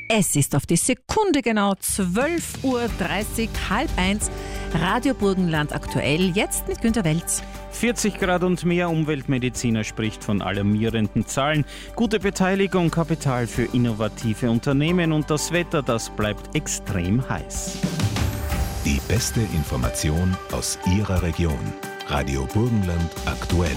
Es ist auf die Sekunde genau 12:30 Uhr, 1:30, Radio Burgenland aktuell, jetzt mit Günter Welz. 40 Grad und mehr, Umweltmediziner spricht von alarmierenden Zahlen. Gute Beteiligung, Kapital für innovative Unternehmen und das Wetter, das bleibt extrem heiß. Die beste Information aus Ihrer Region. Radio Burgenland aktuell.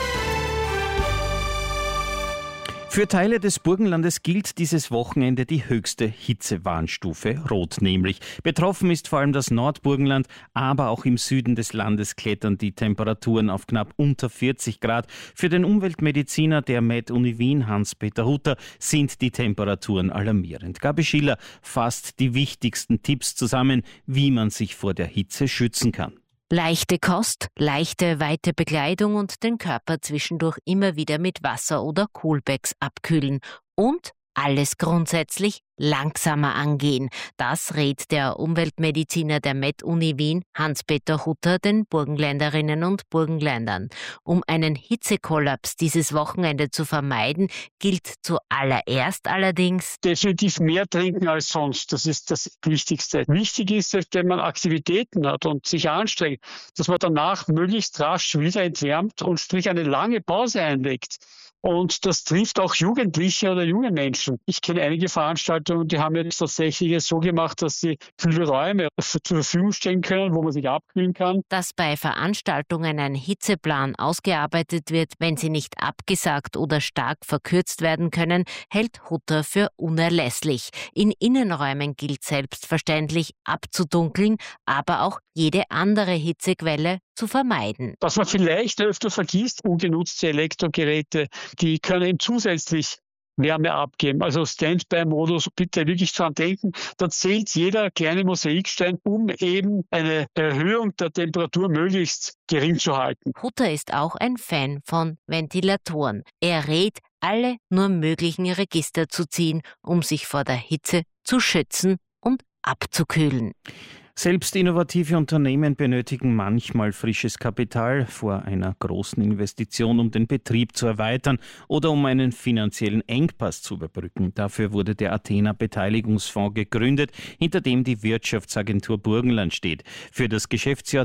Für Teile des Burgenlandes gilt dieses Wochenende die höchste Hitzewarnstufe Rot, nämlich. Betroffen ist vor allem das Nordburgenland, aber auch im Süden des Landes klettern die Temperaturen auf knapp unter 40 Grad. Für den Umweltmediziner der Med-Uni Wien, Hans-Peter Hutter, sind die Temperaturen alarmierend. Gabi Schiller fasst die wichtigsten Tipps zusammen, wie man sich vor der Hitze schützen kann. Leichte Kost, leichte, weite Bekleidung und den Körper zwischendurch immer wieder mit Wasser oder Coolpacks abkühlen. Und alles grundsätzlich langsamer angehen. Das rät der Umweltmediziner der Med-Uni Wien, Hans-Peter Hutter, den Burgenländerinnen und Burgenländern. Um einen Hitzekollaps dieses Wochenende zu vermeiden, gilt zuallererst allerdings: definitiv mehr trinken als sonst. Das ist das Wichtigste. Wichtig ist, wenn man Aktivitäten hat und sich anstrengt, dass man danach möglichst rasch wieder entwärmt und sprich eine lange Pause einlegt. Und das trifft auch Jugendliche oder junge Menschen. Ich kenne einige Veranstaltungen, die haben jetzt tatsächlich es so gemacht, dass sie viele Räume zur Verfügung stellen können, wo man sich abkühlen kann. Dass bei Veranstaltungen ein Hitzeplan ausgearbeitet wird, wenn sie nicht abgesagt oder stark verkürzt werden können, hält Hutter für unerlässlich. In Innenräumen gilt selbstverständlich abzudunkeln, aber auch jede andere Hitzequelle zu vermeiden. Was man vielleicht öfter vergisst, ungenutzte Elektrogeräte, die können zusätzlich Wärme abgeben. Also Standby-Modus, bitte wirklich dran denken. Da zählt jeder kleine Mosaikstein, um eben eine Erhöhung der Temperatur möglichst gering zu halten. Hutter ist auch ein Fan von Ventilatoren. Er rät, alle nur möglichen Register zu ziehen, um sich vor der Hitze zu schützen und abzukühlen. Selbst innovative Unternehmen benötigen manchmal frisches Kapital vor einer großen Investition, um den Betrieb zu erweitern oder um einen finanziellen Engpass zu überbrücken. Dafür wurde der Athena Beteiligungsfonds gegründet, hinter dem die Wirtschaftsagentur Burgenland steht. Für das Geschäftsjahr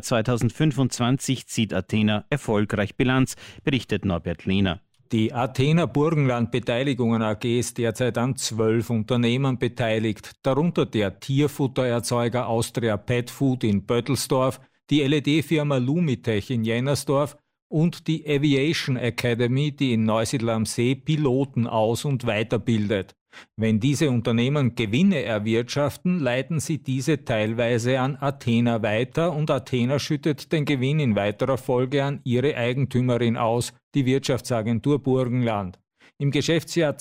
2025 zieht Athena erfolgreich Bilanz, berichtet Norbert Lehner. Die Athena Burgenland Beteiligungen AG ist derzeit an 12 Unternehmen beteiligt, darunter der Tierfuttererzeuger Austria Pet Food in Böttelsdorf, die LED-Firma Lumitech in Jennersdorf und die Aviation Academy, die in Neusiedl am See Piloten aus- und weiterbildet. Wenn diese Unternehmen Gewinne erwirtschaften, leiten sie diese teilweise an Athena weiter und Athena schüttet den Gewinn in weiterer Folge an ihre Eigentümerin aus, die Wirtschaftsagentur Burgenland. Im Geschäftsjahr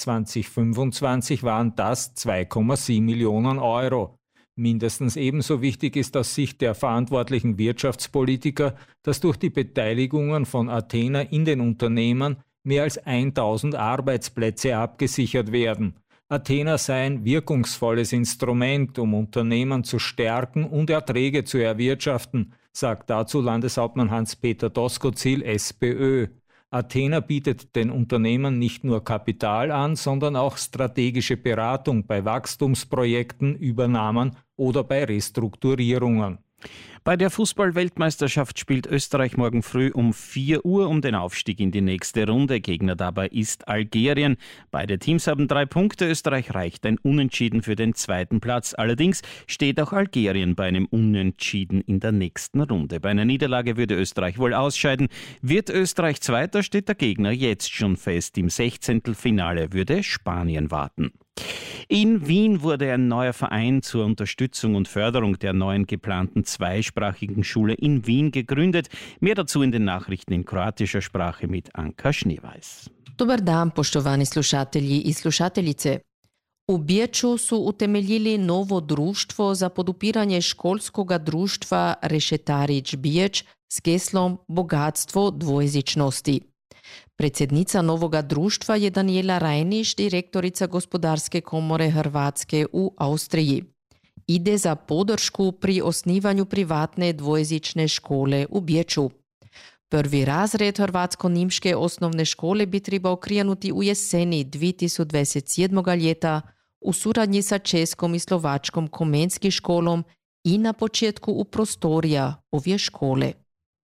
2025 waren das 2,7 Millionen Euro. Mindestens ebenso wichtig ist aus Sicht der verantwortlichen Wirtschaftspolitiker, dass durch die Beteiligungen von Athena in den Unternehmen mehr als 1000 Arbeitsplätze abgesichert werden. Athena sei ein wirkungsvolles Instrument, um Unternehmen zu stärken und Erträge zu erwirtschaften, sagt dazu Landeshauptmann Hans-Peter Doskozil, SPÖ. Athena bietet den Unternehmen nicht nur Kapital an, sondern auch strategische Beratung bei Wachstumsprojekten, Übernahmen oder bei Restrukturierungen. Bei der Fußball-Weltmeisterschaft spielt Österreich morgen früh um 4 Uhr um den Aufstieg in die nächste Runde. Gegner dabei ist Algerien. Beide Teams haben 3 Punkte. Österreich reicht ein Unentschieden für den 2. Platz. Allerdings steht auch Algerien bei einem Unentschieden in der nächsten Runde. Bei einer Niederlage würde Österreich wohl ausscheiden. Wird Österreich Zweiter, steht der Gegner jetzt schon fest. Im 16. Finale würde Spanien warten. In Wien wurde ein neuer Verein zur Unterstützung und Förderung der neuen geplanten zweisprachigen Schule in Wien gegründet. Mehr dazu in den Nachrichten in kroatischer Sprache mit Anka Schneeweiß. Dobar dan, poštovani slušatelji I slušateljice. U Biječu su utemeljili novo društvo za podupiranje školskoga društva Rešetarić Biječ s geslom Bogatstvo dvojezičnosti. Predsjednica novoga društva je Daniela Rajniš, direktorica Gospodarske komore Hrvatske u Austriji. Ide za podršku pri osnivanju privatne dvojezične škole u Biječu. Prvi razred hrvatsko-nimške osnovne škole bi trebao krenuti u jeseni 2027. ljeta, u suradnji sa českom i slovačkom Komenskim školom i na početku u prostorija ove škole.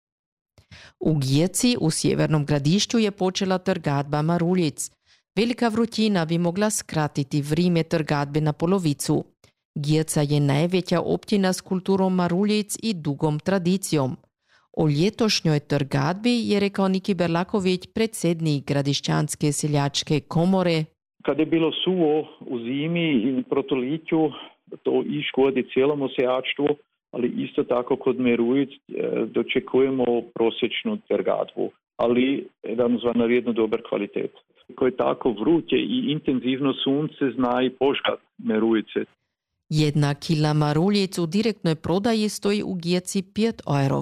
U Gjeci u Sjevernom Gradišću je počela trgadba maruljic. Velika vrućina bi mogla skratiti vrijeme trgadbe na polovicu. Gjeca je najveća općina s kulturom maruljic i dugom tradicijom. O ljetošnjoj trgadbi je rekao Niki Berlaković, predsjednik Gradišćanske seljačke komore. Kad je bilo suvo u zimi i protolitju, to i škodi cijelom seljaštvu, ali isto tako kod Merujic dočekujemo prosječnu trgadbu, ali jedan jedno dobar kvalitet. Ko je tako vruće i intenzivno sunce zna i požgat Merujice. 1 kila maruljic u direktnoj prodaji stoji u Gjeci 5 eurov.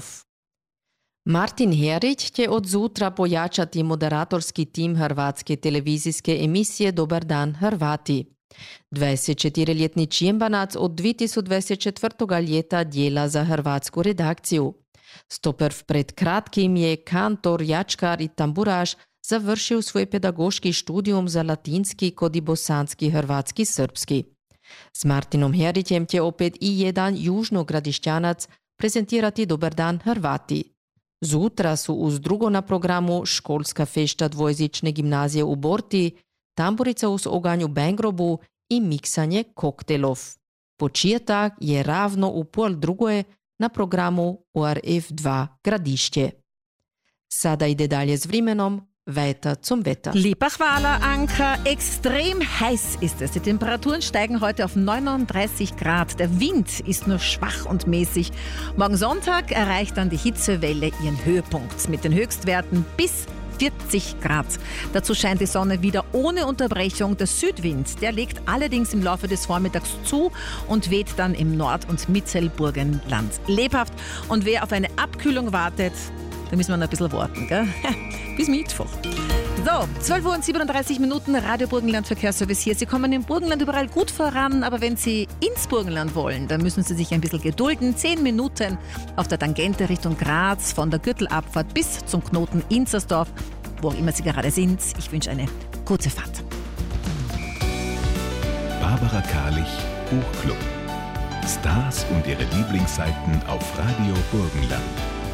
Martin Herić će od zutra pojačati moderatorski tim hrvatske televizijske emisije Dobar dan Hrvati. 24-ljetni Čimbanac od 2024. ljeta djela za hrvatsku redakciju. Stoprv pred kratkim je kantor, jačkar i tamburaš završil svoj pedagoški študijum za latinski kod i bosanski, hrvatski, srpski. S Martinom Herićem će opet i jedan južnogradišćanac prezentirati Dobar dan Hrvati. Zutra su uz drugo na programu školska fešta dvojezične gimnazije u Borti, tamburica uz oganju Bengrobu i miksanje koktelov. Početak je ravno u 1:30 na programu ORF 2 Gradišće. Sada ide dalje s vremenom. Weiter zum Wetter. Lieber hvala, Anka. Extrem heiß ist es. Die Temperaturen steigen heute auf 39 Grad. Der Wind ist nur schwach und mäßig. Morgen Sonntag erreicht dann die Hitzewelle ihren Höhepunkt mit den Höchstwerten bis 40 Grad. Dazu scheint die Sonne wieder ohne Unterbrechung. Der Südwind, der legt allerdings im Laufe des Vormittags zu und weht dann im Nord- und Mittelburgenland lebhaft. Und wer auf eine Abkühlung wartet, da müssen wir noch ein bisschen warten, gell? Bis Mittwoch. So, 12:37 Radio Burgenland Verkehrsservice hier. Sie kommen im Burgenland überall gut voran, aber wenn Sie ins Burgenland wollen, dann müssen Sie sich ein bisschen gedulden. 10 Minuten auf der Tangente Richtung Graz, von der Gürtelabfahrt bis zum Knoten Inzersdorf, wo auch immer Sie gerade sind. Ich wünsche eine kurze Fahrt. Barbara Karlich, Buchclub. Stars und ihre Lieblingsseiten auf Radio Burgenland.